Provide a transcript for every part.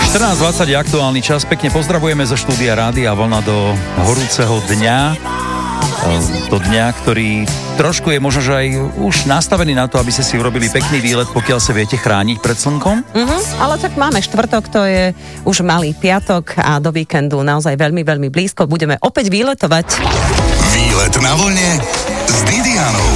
14:20 je aktuálny čas. Pekne pozdravujeme zo štúdia Rádia Vlna do horúceho dňa. Do dňa, ktorý trošku je možno, že aj už nastavený na to, aby ste si urobili pekný výlet, pokiaľ sa viete chrániť pred slnkom. Ale tak máme štvrtok, to je už malý piatok a do víkendu naozaj veľmi, veľmi blízko. Budeme opäť výletovať. Výlet na vlne s Didianou.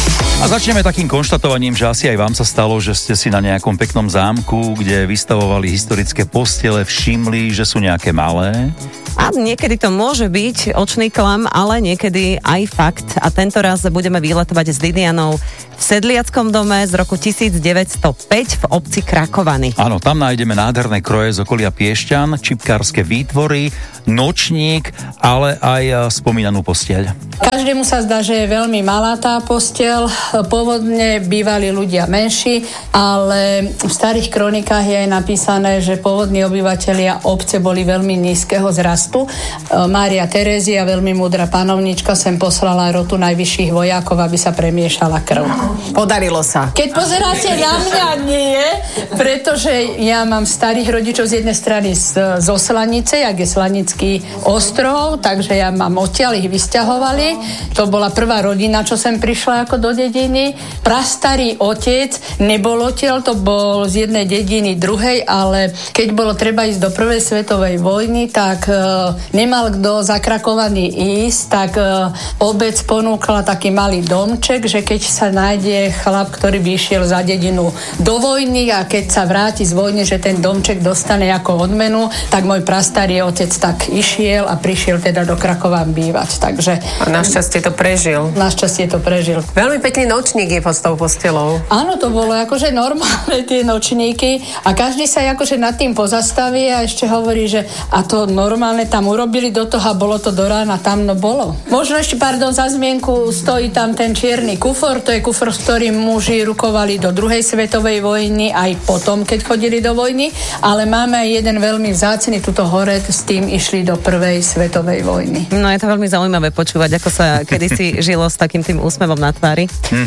A začneme takým konštatovaním, že asi aj vám sa stalo, že ste si na nejakom peknom zámku, kde vystavovali historické postele, všimli, že sú nejaké malé. A niekedy to môže byť očný klam, ale niekedy aj fakt. A tento raz budeme výletovať s Didianou v sedliackom dome z roku 1905 v obci Krakovany. Áno, tam nájdeme nádherné kroje z okolia Piešťan, čipkárske výtvory, nočník, ale aj spomínanú posteľ. Každému sa zdá, že je veľmi malá tá posteľ. Pôvodne bývali ľudia menší, ale v starých kronikách je aj napísané, že pôvodní obyvatelia obce boli veľmi nízkeho zrastu. Mária Terézia, veľmi múdra panovnička, sem poslala rotu najvyšších vojakov, aby sa premiešala krv. Podarilo sa. Keď pozeráte na mňa, nie, pretože ja mám starých rodičov z jednej strany zo Slanice, jak je Slanický ostrov, takže ja mám odtiaľ, ich vysťahovali. To bola prvá rodina, čo sem prišla ako do dediny. Prastarý otec nebol odtiaľ, to bol z jednej dediny druhej, ale keď bolo treba ísť do prvej svetovej vojny, tak nemal kto zakrakovaný ísť, tak obec ponúkla taký malý domček, že keď sa nájde chlap, ktorý by išiel za dedinu do vojny a keď sa vráti z vojny, že ten domček dostane ako odmenu, tak môj prastarý otec tak išiel a prišiel teda do Krakova bývať. Takže a našťastie to prežil. Našťastie to prežil. Veľmi pekný nočník je pod tou postelou. Áno, to bolo akože normálne tie nočníky a každý sa akože nad tým pozastaví a ešte hovorí, že a to normálne tam urobili do toho a bolo to do rána, tam no bolo. Možno ešte, za zmienku, stojí tam ten čierny kufor, to je kufor, s ktorým muži rukovali do druhej svetovej vojny, aj potom, keď chodili do vojny, ale máme aj jeden veľmi vzácny tuto hore, s tým išli do prvej svetovej vojny. No je to veľmi zaujímavé počúvať, ako sa kedysi žilo s takým tým úsmevom na tvári.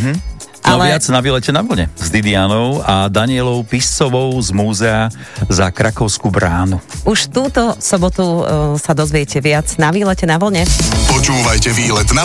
No ale viac na výlete na vlne s Didianou a Danielou Piscovou z múzea za Krakovskú bránu. Už túto sobotu sa dozviete viac na výlete na vlne. Počúvajte Výlet na